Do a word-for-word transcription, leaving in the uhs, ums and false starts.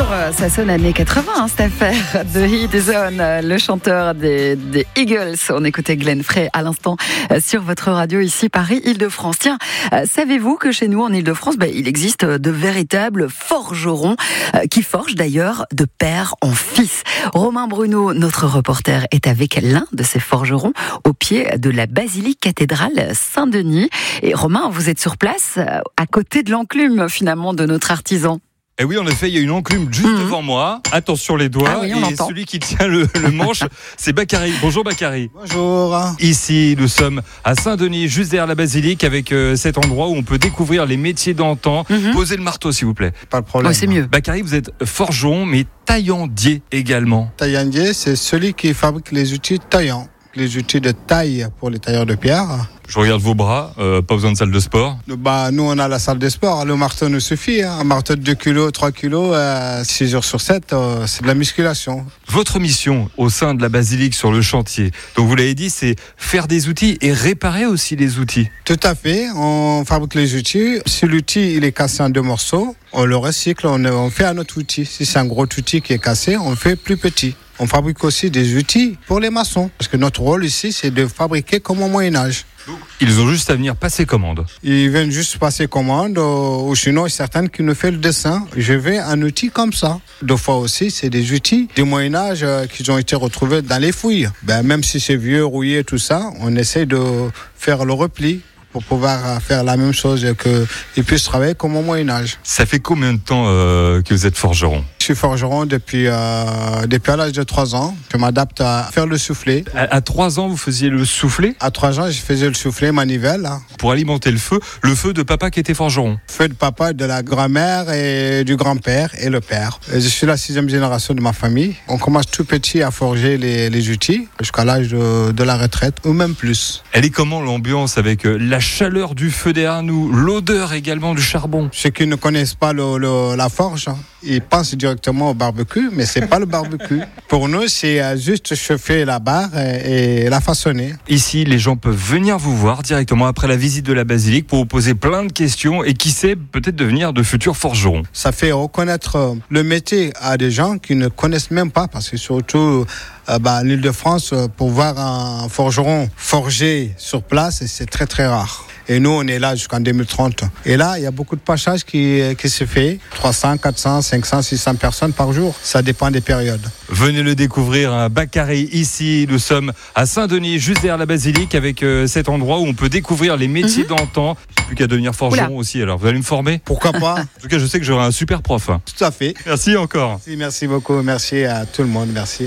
Ça sonne années quatre-vingts, hein, cette affaire de Heat Zone, le chanteur des, des Eagles. On écoutait Glenn Frey à l'instant sur votre radio ici, Paris, Île-de-France. Tiens, savez-vous que chez nous, en Île-de-France, bah, il existe de véritables forgerons qui forgent d'ailleurs de père en fils. Romain Bruno, notre reporter, est avec l'un de ces forgerons au pied de la basilique cathédrale Saint-Denis. Et Romain, vous êtes sur place, à côté de l'enclume finalement de notre artisan. Et oui, en effet, il y a une enclume juste mmh. devant moi. Attention les doigts. Ah oui, et entend. Celui qui tient le, le manche, c'est Bakary. Bonjour Bakary. Bonjour. Ici, nous sommes à Saint-Denis, juste derrière la basilique, avec euh, cet endroit où on peut découvrir les métiers d'antan. Mmh. Posez le marteau, s'il vous plaît. Pas de problème. Oh, c'est mieux. Bakary, vous êtes forgeron, mais taillandier également. Taillandier, c'est celui qui fabrique les outils taillants. Les outils de taille pour les tailleurs de pierre. Je regarde vos bras, euh, pas besoin de salle de sport. Bah, nous, on a la salle de sport. Le marteau nous suffit. Hein. Un marteau de deux kilos, trois kilos, euh, six jours sur sept, euh, c'est de la musculation. Votre mission au sein de la basilique sur le chantier, donc vous l'avez dit, c'est faire des outils et réparer aussi les outils. Tout à fait. On fabrique les outils. Si l'outil il est cassé en deux morceaux, on le recycle, on, on fait un autre outil. Si c'est un gros outil qui est cassé, on le fait plus petit. On fabrique aussi des outils pour les maçons. Parce que notre rôle ici, c'est de fabriquer comme au Moyen-Âge. Ils ont juste à venir passer commande. Ils viennent juste passer commande, ou sinon, certaines qui nous fait le dessin. Je vais un outil comme ça. Deux fois aussi, c'est des outils du Moyen-Âge euh, qui ont été retrouvés dans les fouilles. Ben, même si c'est vieux, rouillé, tout ça, on essaie de faire le repli pour pouvoir faire la même chose et qu'ils puissent travailler comme au Moyen-Âge. Ça fait combien de temps euh, que vous êtes forgeron ? Je suis forgeron depuis, euh, depuis à l'âge de trois ans. Je m'adapte à faire le soufflet. À, à trois ans, vous faisiez le soufflet ? À trois ans, je faisais le soufflet manivelle. Hein. Pour alimenter le feu, le feu de papa qui était forgeron. Feu de papa, de la grand-mère et du grand-père et le père. Et je suis la sixième génération de ma famille. On commence tout petit à forger les, les outils jusqu'à l'âge de, de la retraite ou même plus. Elle est comment l'ambiance avec euh, la chaleur du feu derrière nous, l'odeur également du charbon ? Ceux qui ne connaissent pas le, le, la forge, ils pensent directement au barbecue, mais c'est pas le barbecue. Pour nous, c'est juste chauffer la barre et, et la façonner. Ici, les gens peuvent venir vous voir directement après la visite de la basilique pour vous poser plein de questions et qui sait, peut-être devenir de futurs forgerons. Ça fait reconnaître le métier à des gens qui ne connaissent même pas, parce que surtout euh, bah, en Île-de-France, pour voir un forgeron forger sur place, c'est très très rare. Et nous, on est là jusqu'en deux mille trente. Et là, il y a beaucoup de passage qui, qui se fait. trois cents, quatre cents, cinq cents, six cents personnes par jour. Ça dépend des périodes. Venez le découvrir, hein, Bakary. Ici, nous sommes à Saint-Denis, juste derrière la basilique, avec euh, cet endroit où on peut découvrir les métiers mm-hmm. d'antan. Plus qu'à devenir forgeron Oula. aussi. Alors, vous allez me former ? Pourquoi pas ? En tout cas, je sais que j'aurai un super prof. Tout à fait. Merci encore. Merci, merci beaucoup. Merci à tout le monde. Merci.